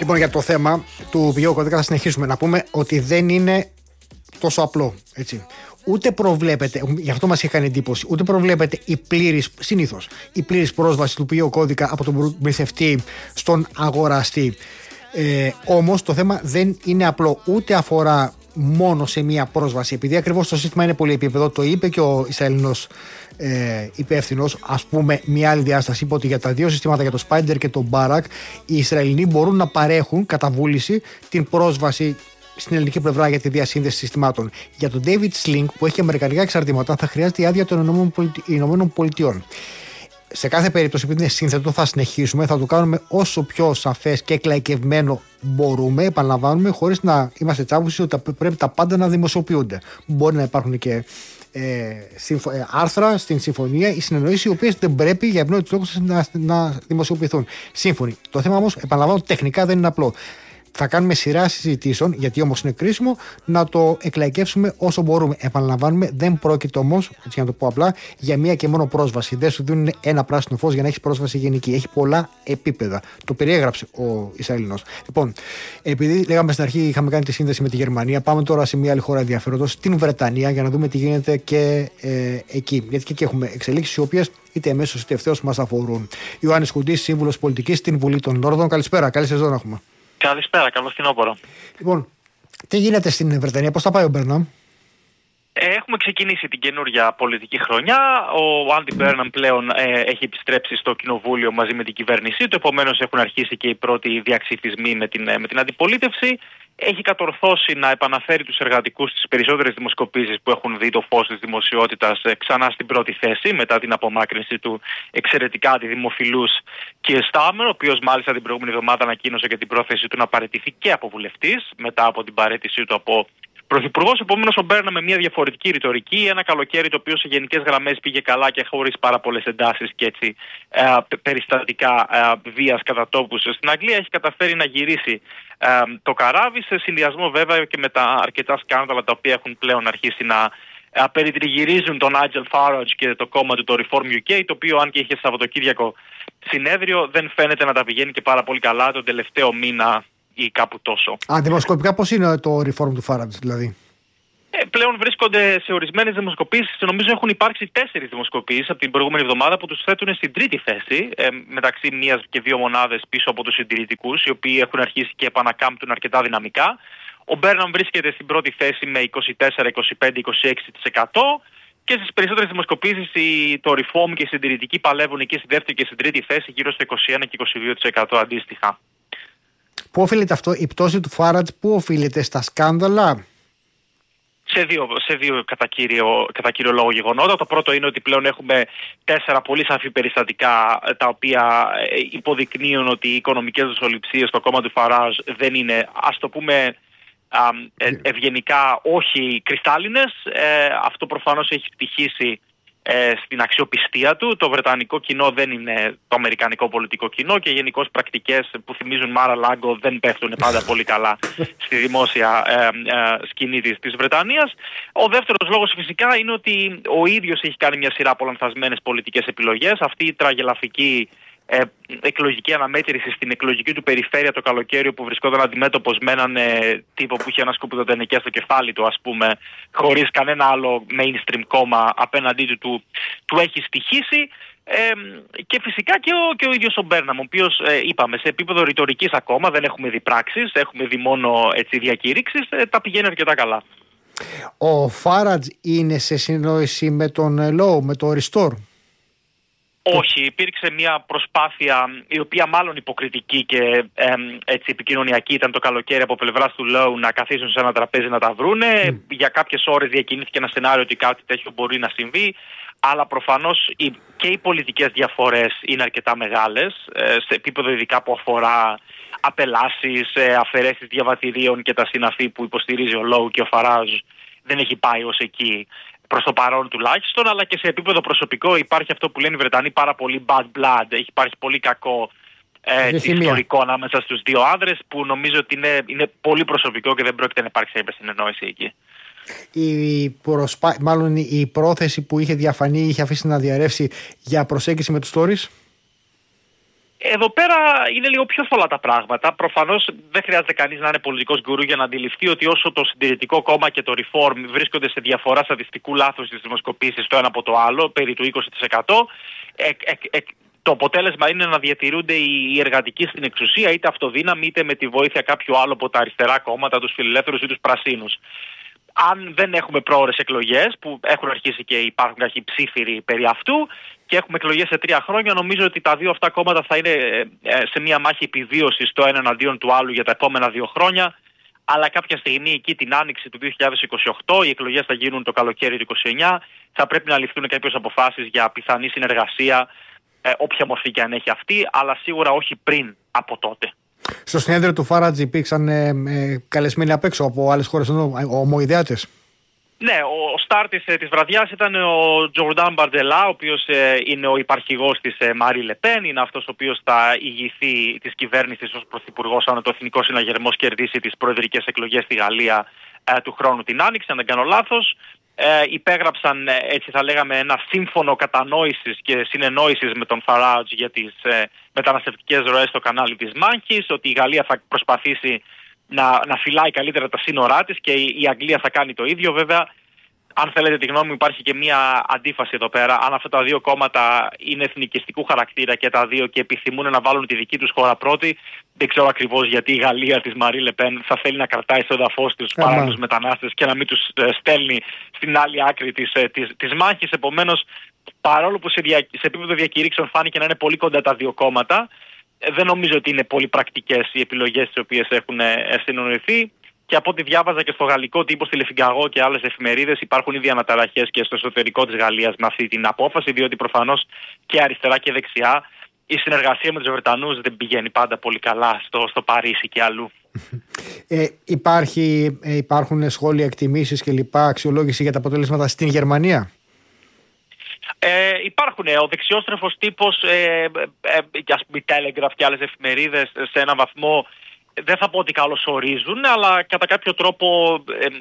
Λοιπόν, για το θέμα του ποινικού κώδικα θα συνεχίσουμε να πούμε ότι δεν είναι τόσο απλό. Έτσι. Ούτε προβλέπεται, γι' αυτό μας είχε κάνει εντύπωση, ούτε προβλέπεται συνήθως η πλήρης πρόσβαση του ποινικού κώδικα από τον προμηθευτή στον αγοραστή. Όμως το θέμα δεν είναι απλό, ούτε αφορά μόνο σε μία πρόσβαση, επειδή ακριβώς το σύστημα είναι πολυεπίπεδο. Το είπε και ο Ισραηλινός υπεύθυνος. Ας πούμε, μια άλλη διάσταση είπε ότι για τα δύο συστήματα, για το Spider και το Barak, οι Ισραηλινοί μπορούν να παρέχουν κατά βούληση την πρόσβαση στην ελληνική πλευρά για τη διασύνδεση συστημάτων. Για τον David Sling, που έχει αμερικανικά εξαρτήματα, θα χρειάζεται η άδεια των Ηνωμένων Πολιτειών. Σε κάθε περίπτωση, επειδή είναι σύνθετο, θα συνεχίσουμε, θα το κάνουμε όσο πιο σαφές και εκλαϊκευμένο μπορούμε, επαναλαμβάνουμε, χωρίς να είμαστε τσάπουσοι ότι πρέπει τα πάντα να δημοσιοποιούνται. Μπορεί να υπάρχουν και άρθρα στην συμφωνία ή συνεννοήσεις οι οποίες δεν πρέπει για ευνόητους λόγους να δημοσιοποιηθούν. Σύμφωνοι. Το θέμα όμως, επαναλαμβάνω, τεχνικά δεν είναι απλό. Θα κάνουμε σειρά συζητήσεων, γιατί όμως είναι κρίσιμο να το εκλαϊκεύσουμε όσο μπορούμε. Επαναλαμβάνουμε, δεν πρόκειται όμως, έτσι για να το πω απλά, για μία και μόνο πρόσβαση. Δεν σου δίνουν ένα πράσινο φως για να έχεις πρόσβαση γενική. Έχει πολλά επίπεδα. Το περιέγραψε ο Ισραηλινός. Λοιπόν, επειδή λέγαμε στην αρχή, είχαμε κάνει τη σύνδεση με τη Γερμανία, πάμε τώρα σε μία άλλη χώρα ενδιαφέροντος, στην Βρετανία, για να δούμε τι γίνεται και εκεί. Γιατί και εκεί έχουμε εξελίξεις οι οποίες είτε εμέσως είτε ευθέως μας αφορούν. Ιωάννης Κουντής, σύμβουλος πολιτικής στην Βουλή των Λόρδων. Καλησπέρα, καλή σεζόν να έχουμε. Καλησπέρα, καλό φθινόπωρο. Λοιπόν, τι γίνεται στην Βρετανία, πώς θα πάει ο Μπέρναμ? Έχουμε ξεκινήσει την καινούργια πολιτική χρονιά. Ο Άντι Μπέρναμ πλέον έχει επιστρέψει στο κοινοβούλιο μαζί με την κυβέρνησή του. Επομένως, έχουν αρχίσει και οι πρώτοι διαξυφισμοί με την αντιπολίτευση. Έχει κατορθώσει να επαναφέρει τους εργατικούς στις περισσότερες δημοσκοπήσεις που έχουν δει το φως της δημοσιότητας ξανά στην πρώτη θέση, μετά την απομάκρυνση του εξαιρετικά αντιδημοφιλούς Κίερ Στάρμερ, ο οποίος μάλιστα την προηγούμενη εβδομάδα ανακοίνωσε και την πρόθεση του να παραιτηθεί και από βουλευτής, μετά από την παραίτησή του από πρωθυπουργός. Επομένως, ο Μπέρνα με μια διαφορετική ρητορική, ένα καλοκαίρι το οποίο σε γενικές γραμμές πήγε καλά και χωρίς πάρα πολλές εντάσεις και έτσι περιστατικά βίας κατά τόπους στην Αγγλία, έχει καταφέρει να γυρίσει το καράβι, σε συνδυασμό βέβαια και με τα αρκετά σκάνδαλα τα οποία έχουν πλέον αρχίσει να περιτριγυρίζουν τον Nigel Farage και το κόμμα του, το Reform UK, το οποίο αν και είχε Σαββατοκύριακο συνέδριο, δεν φαίνεται να τα πηγαίνει και πάρα πολύ καλά τον τελευταίο μήνα ή κάπου τόσο. Δημοσκοπικά πώς είναι το Reform του Farage δηλαδή? Πλέον βρίσκονται σε ορισμένες δημοσκοπήσεις. Νομίζω έχουν υπάρξει 4 δημοσκοπήσεις από την προηγούμενη εβδομάδα που τους θέτουν στην τρίτη θέση, μεταξύ 1 και 2 μονάδες πίσω από τους συντηρητικούς, οι οποίοι έχουν αρχίσει και επανακάμπτουν αρκετά δυναμικά. Ο Μπέρναμ βρίσκεται στην πρώτη θέση με 24, 25, 26%. Και στις περισσότερες δημοσκοπήσεις το Reform και οι συντηρητικοί παλεύουν εκεί στη δεύτερη και στην τρίτη θέση, γύρω στο 21 και 22% αντίστοιχα. Πού οφείλεται αυτό, η πτώση του Farage, πού οφείλεται, στα σκάνδαλα? Σε δύο κατά κύριο λόγο γεγονότα. Το πρώτο είναι ότι πλέον έχουμε 4 πολύ σαφή περιστατικά τα οποία υποδεικνύουν ότι οι οικονομικές δυσοληψίες στο κόμμα του Φαράζ δεν είναι, ας το πούμε ευγενικά, όχι κρυστάλλινες. Αυτό προφανώς έχει στοιχήσει στην αξιοπιστία του. Το βρετανικό κοινό δεν είναι το αμερικανικό πολιτικό κοινό και γενικώς πρακτικές που θυμίζουν Μάρα Λάγκο δεν πέφτουν πάντα πολύ καλά στη δημόσια σκηνή της Βρετανίας. Ο δεύτερος λόγος φυσικά είναι ότι ο ίδιος έχει κάνει μια σειρά από λανθασμένες πολιτικές επιλογές. Αυτή η τραγελαφική εκλογική αναμέτρηση στην εκλογική του περιφέρεια το καλοκαίρι, που βρισκόταν αντιμέτωπος με έναν τύπο που είχε ένα σκουπιδοτενεκέ στο κεφάλι του, ας πούμε, χωρίς κανένα άλλο mainstream κόμμα απέναντί του έχει στοιχήσει. Και φυσικά και ο ίδιος ο Μπέρναμ, ο οποίος είπαμε σε επίπεδο ρητορικής ακόμα δεν έχουμε δει πράξεις, έχουμε δει μόνο διακήρυξεις, τα πηγαίνει αρκετά καλά. Ο Φάρατζ είναι σε συνεννόηση με τον Λόου, με το Restore? Όχι, υπήρξε μια προσπάθεια η οποία μάλλον υποκριτική και έτσι επικοινωνιακή ήταν το καλοκαίρι από πλευράς του Λόου να καθίσουν σε ένα τραπέζι να τα βρούνε. Για κάποιες ώρες διακινήθηκε ένα σενάριο ότι κάτι τέτοιο μπορεί να συμβεί, αλλά προφανώς και οι πολιτικές διαφορές είναι αρκετά μεγάλες σε επίπεδο ειδικά που αφορά απελάσεις, αφαιρέσεις διαβατηρίων και τα συναφή που υποστηρίζει ο Λόου και ο Φαράζ. Δεν έχει πάει ως εκεί προς το παρόν τουλάχιστον, αλλά και σε επίπεδο προσωπικό υπάρχει αυτό που λένε οι Βρετανοί πάρα πολύ bad blood. Έχει υπάρχει πολύ κακό ιστορικό ανάμεσα στους δύο άνδρες, που νομίζω ότι είναι πολύ προσωπικό και δεν πρόκειται να υπάρξει συνεννόηση εκεί. Μάλλον η πρόθεση που είχε διαφανεί, είχε αφήσει να διαρρεύσει για προσέγγιση με τους Tories. Εδώ πέρα είναι λίγο πιο θολά τα πράγματα. Προφανώς δεν χρειάζεται κανείς να είναι πολιτικός γκουρού για να αντιληφθεί ότι όσο το Συντηρητικό Κόμμα και το Reform βρίσκονται σε διαφορά στατιστικού λάθους στις δημοσκοπήσεις το ένα από το άλλο, περί του 20%, το αποτέλεσμα είναι να διατηρούνται οι εργατικοί στην εξουσία, είτε αυτοδύναμοι είτε με τη βοήθεια κάποιου άλλου από τα αριστερά κόμματα, τους φιλελεύθερους ή τους πρασίνους. Αν δεν έχουμε πρόωρες εκλογές, που έχουν αρχίσει και υπάρχουν κάποιοι ψήφιροι περί αυτού, και έχουμε εκλογές σε 3 χρόνια, νομίζω ότι τα δύο αυτά κόμματα θα είναι σε μια μάχη επιβίωσης το ένα εναντίον του άλλου για τα επόμενα 2 χρόνια. Αλλά κάποια στιγμή εκεί την άνοιξη του 2028, οι εκλογές θα γίνουν το καλοκαίρι του 2029, θα πρέπει να ληφθούν κάποιες αποφάσεις για πιθανή συνεργασία, όποια μορφή και αν έχει αυτή, αλλά σίγουρα όχι πριν από τότε. Στο συνέδριο του Φάρατζ υπήρξαν καλεσμένοι απ' έξω από άλλες χώρες, ομοειδεάτες. Ναι, ο στάρτης της βραδιάς ήταν ο Τζορντάν Μπαρτζελά, ο οποίος είναι ο υπαρχηγός της Μαρί Λεπέν, είναι αυτός ο οποίος θα ηγηθεί της κυβέρνησης ως πρωθυπουργός αν το Εθνικό Συναγερμός κερδίσει τις προεδρικές εκλογές στη Γαλλία του χρόνου την Άνοιξη, αν δεν κάνω λάθος. Υπέγραψαν, έτσι θα λέγαμε, ένα σύμφωνο κατανόησης και συνεννόησης με τον Φαράτζ για τις μεταναστευτικές ροές στο κανάλι της Μάνχης, ότι η Γαλλία θα προσπαθήσει να φυλάει καλύτερα τα σύνορά της και η Αγγλία θα κάνει το ίδιο. Βέβαια, αν θέλετε τη γνώμη μου, υπάρχει και μια αντίφαση εδώ πέρα. Αν αυτά τα δύο κόμματα είναι εθνικιστικού χαρακτήρα και τα δύο και επιθυμούν να βάλουν τη δική τους χώρα πρώτη, δεν ξέρω ακριβώς γιατί η Γαλλία της Μαρί Λεπέν θα θέλει να κρατάει στο έδαφος τους παράνομους μετανάστες και να μην τους στέλνει στην άλλη άκρη της μάχης. Επομένως, παρόλο που σε επίπεδο διακηρύξεων φάνηκε να είναι πολύ κοντά τα δύο κόμματα, δεν νομίζω ότι είναι πολύ πρακτικές οι επιλογές τις οποίες έχουν συνεννοηθεί. Και από ό,τι διάβαζα και στο γαλλικό τύπο, στη Le Figaro και άλλες εφημερίδες, υπάρχουν ήδη αναταραχές και στο εσωτερικό της Γαλλίας με αυτή την απόφαση, διότι προφανώς και αριστερά και δεξιά η συνεργασία με τους Βρετανούς δεν πηγαίνει πάντα πολύ καλά στο Παρίσι και αλλού. Υπάρχουν σχόλια, εκτιμήσεις και λοιπά, αξιολόγηση για τα αποτελέσματα στην Γερμανία? Υπάρχουν. Ο δεξιόστρεφος τύπος, και ας πούμε η Telegraph και άλλες εφημερίδες σε έναν βαθμό, δεν θα πω ότι καλωσορίζουν, αλλά κατά κάποιο τρόπο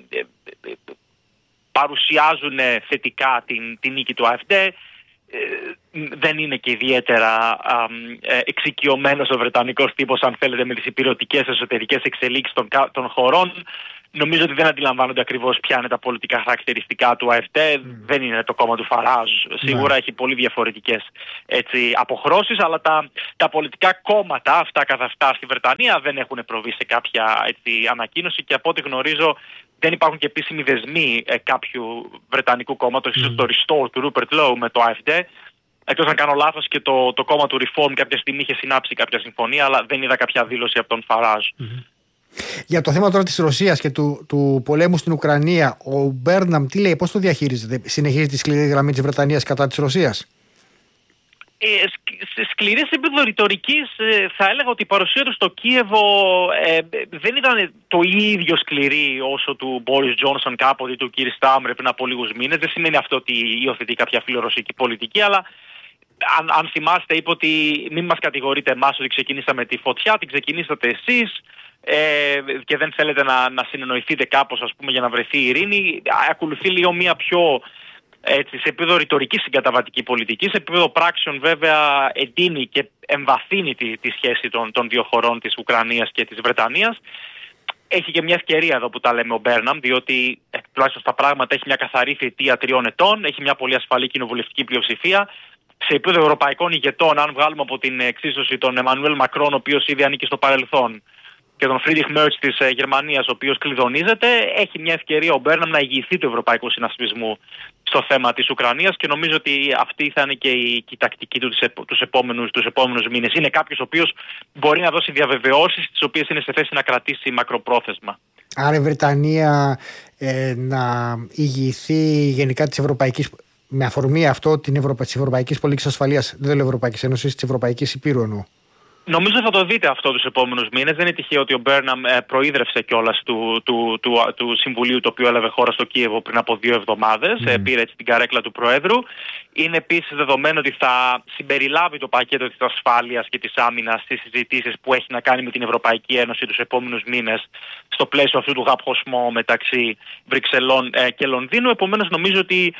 παρουσιάζουν θετικά την νίκη του AfD. Δεν είναι και ιδιαίτερα εξοικειωμένος ο βρετανικός τύπος, αν θέλετε, με τις υπηρετικές εσωτερικές εξελίξεις των χωρών. Νομίζω ότι δεν αντιλαμβάνονται ακριβώς ποια είναι τα πολιτικά χαρακτηριστικά του AfD. Δεν είναι το κόμμα του Φαράζ. Σίγουρα έχει πολύ διαφορετικές αποχρώσεις, αλλά τα πολιτικά κόμματα αυτά καθ' αυτά στη Βρετανία δεν έχουν προβεί σε κάποια ανακοίνωση και από ό,τι γνωρίζω δεν υπάρχουν και επίσημοι δεσμοί κάποιου βρετανικού κόμματος, ίσως το Restore του Rupert Lowe με το AfD. Εκτός αν κάνω λάθος και το κόμμα του Reform κάποια στιγμή είχε συνάψει κάποια συμφωνία, αλλά δεν είδα κάποια δήλωση από τον Φαράζ. Για το θέμα τώρα της Ρωσίας και του πολέμου στην Ουκρανία, ο Μπέρναμ τι λέει, πώς το διαχειρίζεται? Συνεχίζει τη σκληρή γραμμή της Βρετανίας κατά της Ρωσίας? Σκληρή σε επίπεδο ρητορικής, θα έλεγα ότι η παρουσία του στο Κίεβο δεν ήταν το ίδιο σκληρή όσο του Μπόρις Τζόνσον κάποτε, του Κίρ Στάμερ πριν από λίγους μήνες. Δεν σημαίνει αυτό ότι υιοθετεί κάποια φιλορωσική πολιτική, αλλά αν θυμάστε, είπε ότι μην μας κατηγορείτε εμάς ότι ξεκινήσαμε τη φωτιά, την ξεκινήσατε εσείς και δεν θέλετε να συνεννοηθείτε κάπως, ας πούμε, για να βρεθεί η ειρήνη. Ακολουθεί λίγο μια πιο σε επίπεδο ρητορικής συγκαταβατική πολιτική, σε επίπεδο πράξεων βέβαια εντείνει και εμβαθύνει τη σχέση των δύο χωρών, της Ουκρανίας και της Βρετανίας. Έχει και μια ευκαιρία εδώ που τα λέμε ο Μπέρναμ, διότι τουλάχιστον στα πράγματα έχει μια καθαρή θητεία 3 ετών, έχει μια πολύ ασφαλή κοινοβουλευτική πλειοψηφία. Σε επίπεδο ευρωπαϊκών ηγετών, αν βγάλουμε από την εξίσωση τον Εμμανουέλ Μακρόν, ο οποίος ήδη ανήκει στο παρελθόν, και τον Φρίντριχ Μέρτς της Γερμανίας, ο οποίος κλειδονίζεται, έχει μια ευκαιρία ο Μπέρναμ να ηγηθεί του ευρωπαϊκού συνασπισμού στο θέμα της Ουκρανίας και νομίζω ότι αυτή θα είναι και η τακτική του τους επόμενους μήνες. Είναι κάποιος ο οποίος μπορεί να δώσει διαβεβαιώσεις τις οποίες είναι σε θέση να κρατήσει μακροπρόθεσμα. Άρα η Βρετανία να ηγηθεί γενικά της Ευρωπαϊκής, με αφορμή αυτό της Ευρωπαϊκής Πολιτικής Ασφαλείας, δεν λέω Ευρωπαϊκής Ένωσης, της Ευρωπαϊκής Υπήρου εννοώ. Νομίζω θα το δείτε αυτό τους επόμενους μήνες. Δεν είναι τυχαίο ότι ο Μπέρναμ προείδρευσε κιόλας του Συμβουλίου το οποίο έλαβε χώρα στο Κίεβο πριν από 2 εβδομάδες. Πήρε έτσι την καρέκλα του Προέδρου. Είναι επίσης δεδομένο ότι θα συμπεριλάβει το πακέτο της ασφάλειας και της άμυνας στις συζητήσεις που έχει να κάνει με την Ευρωπαϊκή Ένωση τους επόμενους μήνες στο πλαίσιο αυτού του rapprochement μεταξύ Βρυξελών και Λονδίνου. Επομένως νομίζω ότι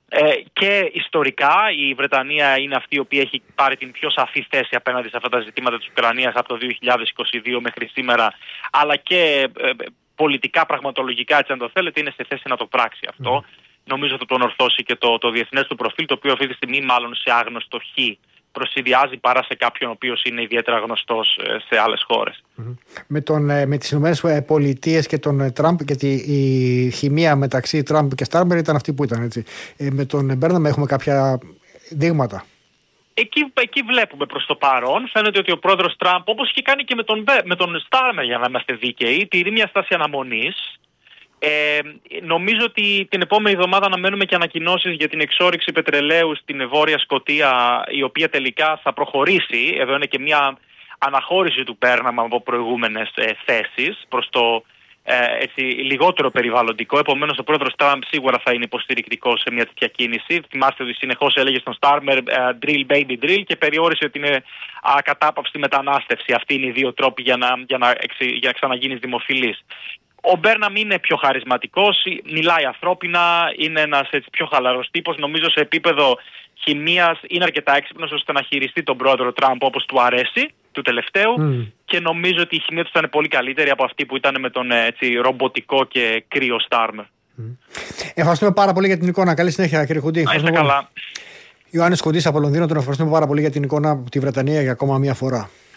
Και ιστορικά η Βρετανία είναι αυτή η οποία έχει πάρει την πιο σαφή θέση απέναντι σε αυτά τα ζητήματα της Ουκρανίας από το 2022 μέχρι σήμερα, αλλά και πολιτικά, πραγματολογικά, έτσι αν το θέλετε, είναι σε θέση να το πράξει αυτό. Νομίζω θα τον ορθώσει και το διεθνές του προφίλ, το οποίο αυτή τη στιγμή μάλλον σε άγνωστο χ προσυδειάζει παρά σε κάποιον ο οποίος είναι ιδιαίτερα γνωστός σε άλλες χώρες. Με τις ΗΠΑ και τον Τραμπ, γιατί η χημεία μεταξύ Τραμπ και Στάρμερ ήταν αυτή που ήταν, έτσι. Με τον Μπέρναμ έχουμε κάποια δείγματα. Εκεί βλέπουμε προς το παρόν. Φαίνεται ότι ο πρόεδρος Τραμπ, όπως είχε κάνει και με τον Στάρμερ, για να είμαστε δίκαιοι, τηρεί μια στάση αναμονής. Νομίζω ότι την επόμενη εβδομάδα αναμένουμε και ανακοινώσεις για την εξόρυξη πετρελαίου στην Βόρεια Σκωτία, η οποία τελικά θα προχωρήσει. Εδώ είναι και μια αναχώρηση του Μπέρναμ από προηγούμενες θέσεις προς το λιγότερο περιβαλλοντικό. Επομένως ο πρόεδρος Τραμπ σίγουρα θα είναι υποστηρικτικός σε μια τέτοια κίνηση. Θυμάστε ότι συνεχώς έλεγε στον Στάρμερ drill baby drill και περιόρισε την ακατάπαυστη μετανάστευση. Αυτοί είναι οι δύο τρόποι για να ξαναγίνεις δημοφιλής. Ο Μπέρναμ είναι πιο χαρισματικός, μιλάει ανθρώπινα, είναι ένας πιο χαλαρός τύπος. Νομίζω σε επίπεδο χημείας είναι αρκετά έξυπνος ώστε να χειριστεί τον πρόεδρο Τραμπ όπως του αρέσει, του τελευταίου, και νομίζω ότι η χημεία του θα είναι πολύ καλύτερη από αυτή που ήταν με τον ρομποτικό και κρύο Στάρμερ. Ευχαριστούμε πάρα πολύ για την εικόνα. Καλή συνέχεια, κύριε Χουντή. Είστε καλά. Ιωάννης Χουντής από Λονδίνο, τον ευχαριστούμε πάρα πολύ για την εικόνα από τη Βρετανία για ακόμα μία φορά.